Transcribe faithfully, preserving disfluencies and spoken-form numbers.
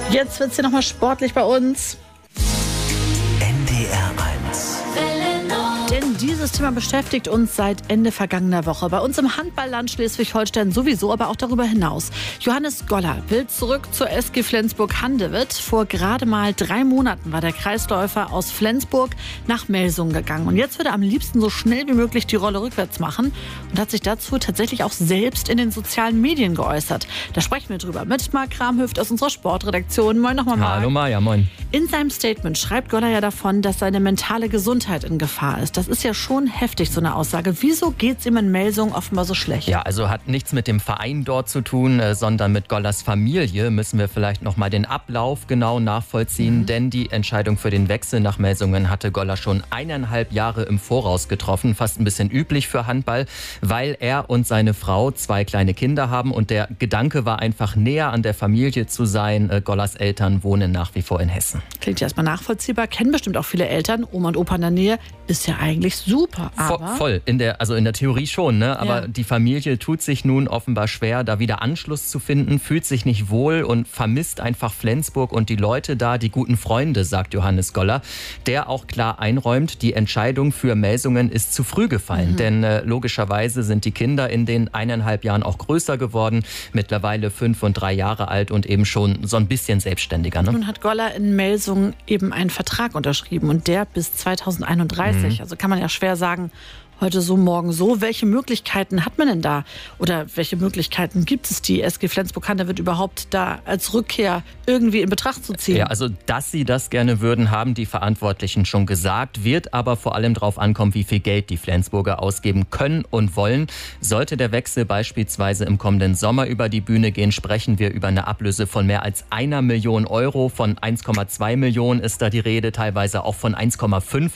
Jetzt wird es hier nochmal sportlich bei uns. N D R eins. Denn dieses Thema beschäftigt uns seit Ende vergangener Woche. Bei uns im Handballland Schleswig-Holstein sowieso, aber auch darüber hinaus. Johannes Goller will zurück zur S G Flensburg-Handewitt. Vor gerade mal drei Monaten war der Kreisläufer aus Flensburg nach Melsungen gegangen. Und jetzt würde er am liebsten so schnell wie möglich die Rolle rückwärts machen und hat sich dazu tatsächlich auch selbst in den sozialen Medien geäußert. Da sprechen wir drüber mit Marc Kramhöft aus unserer Sportredaktion. Moin nochmal, Marc. Hallo Maja, moin. In seinem Statement schreibt Goller ja davon, dass seine mentale Gesundheit in Gefahr ist. Das ist ja schon heftig, so eine Aussage. Wieso geht es ihm in Melsungen offenbar so schlecht? Ja, also hat nichts mit dem Verein dort zu tun, äh, sondern mit Gollers Familie. Müssen wir vielleicht noch mal den Ablauf genau nachvollziehen, mhm. denn die Entscheidung für den Wechsel nach Melsungen hatte Goller schon eineinhalb Jahre im Voraus getroffen. Fast ein bisschen üblich für Handball, weil er und seine Frau zwei kleine Kinder haben und der Gedanke war einfach näher an der Familie zu sein. Äh, Gollers Eltern wohnen nach wie vor in Hessen. Klingt ja erstmal nachvollziehbar, kennen bestimmt auch viele Eltern. Oma und Opa in der Nähe ist ja eigentlich super. Aber Voll, in der, also in der Theorie schon, ne? Aber ja. die Familie tut sich nun offenbar schwer, da wieder Anschluss zu finden, fühlt sich nicht wohl und vermisst einfach Flensburg und die Leute da, die guten Freunde, sagt Johannes Goller, der auch klar einräumt, die Entscheidung für Melsungen ist zu früh gefallen. Mhm. Denn äh, logischerweise sind die Kinder in den eineinhalb Jahren auch größer geworden, mittlerweile fünf und drei Jahre alt und eben schon so ein bisschen selbstständiger. Ne? Nun hat Goller in Melsungen eben einen Vertrag unterschrieben und der bis zweitausendeinunddreißig. Mhm. Also kann man ja schwer sagen, heute so, morgen so. Welche Möglichkeiten hat man denn da? Oder welche Möglichkeiten gibt es, die S G Flensburg-Handewitt überhaupt da als Rückkehr irgendwie in Betracht zu ziehen? Ja, also, dass sie das gerne würden, haben die Verantwortlichen schon gesagt. Wird aber vor allem darauf ankommen, wie viel Geld die Flensburger ausgeben können und wollen. Sollte der Wechsel beispielsweise im kommenden Sommer über die Bühne gehen, sprechen wir über eine Ablöse von mehr als einer Million Euro. Von eins Komma zwei Millionen ist da die Rede, teilweise auch von eins Komma fünf.